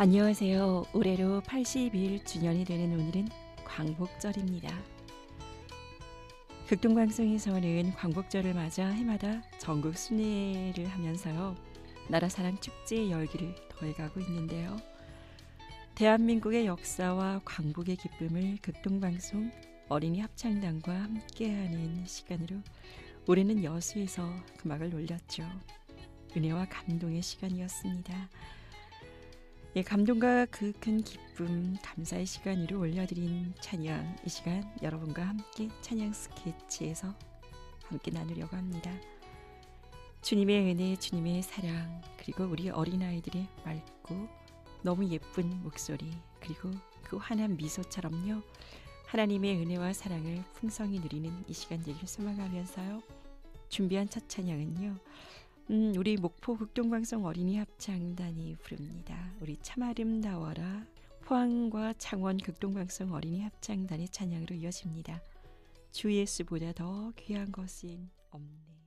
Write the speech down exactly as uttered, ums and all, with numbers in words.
안녕하세요. 올해로 팔십일 주년이 되는 오늘은 광복절입니다. 극동방송에서는 광복절을 맞아 해마다 전국 순회를 하면서요. 나라사랑 축제의 열기를 더해가고 있는데요. 대한민국의 역사와 광복의 기쁨을 극동방송 어린이 합창단과 함께하는 시간으로 올해는 여수에서 금악을 올렸죠. 은혜와 감동의 시간이었습니다. 예, 감동과 그 큰 기쁨, 감사의 시간으로 올려드린 찬양, 이 시간 여러분과 함께 찬양 스케치에서 함께 나누려고 합니다. 주님의 은혜, 주님의 사랑, 그리고 우리 어린아이들의 맑고 너무 예쁜 목소리, 그리고 그 환한 미소처럼요, 하나님의 은혜와 사랑을 풍성히 누리는 이 시간 되기를 소망하면서요, 준비한 첫 찬양은요, 음, 우리 목포 극동방송 어린이 합창단이 부릅니다. 우리 참 아름다워라. 포항과 창원 극동방송 어린이 합창단의 찬양으로 이어집니다. 주 예수보다 더 귀한 것은 없네.